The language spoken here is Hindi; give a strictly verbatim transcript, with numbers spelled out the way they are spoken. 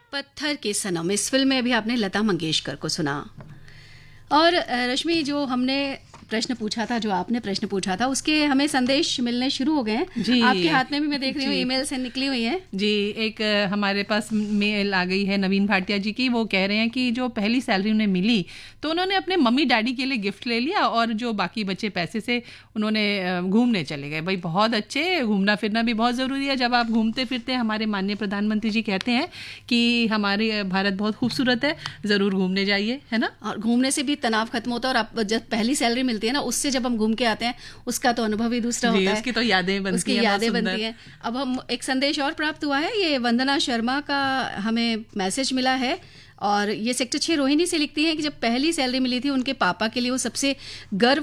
पत्थर के सनम इस फिल्म में अभी आपने लता मंगेशकर को सुना। और अ, रश्मि, जो हमने प्रश्न पूछा था, जो आपने प्रश्न पूछा था, उसके हमें संदेश मिलने शुरू हो गए हैं। जी, आपके हाथ में भी मैं देख रही हूँ ईमेल से निकली हुई है। जी, एक अ, हमारे पास मेल आ गई है नवीन भाटिया जी की। वो कह रहे हैं कि जो पहली सैलरी उन्हें मिली तो उन्होंने अपने मम्मी डैडी के लिए गिफ्ट ले लिया और जो बाकी बचे पैसे से उन्होंने अ, घूमने चले गए। भाई बहुत अच्छे, घूमना फिरना भी बहुत ज़रूरी है। जब आप घूमते फिरते हैं, हमारे माननीय प्रधानमंत्री जी कहते हैं कि हमारे भारत बहुत खूबसूरत है, ज़रूर घूमने जाइए, है ना। और घूमने से भी तनाव खत्म होता है, और आप जब पहली सैलरी मिलती है ना, उससे जब हम घूम के आते हैं उसका तो अनुभव ही दूसरा होता है। उसकी तो यादें बनती उसकी हैं, यादें बनती हैं। अब हम एक संदेश और प्राप्त हुआ है, ये वंदना शर्मा का हमें मैसेज मिला है, और ये सेक्टर छह रोहिणी से लिखती हैं कि जब पहली सैलरी मिली थी उनके पापा के लिए वो सबसे गर्व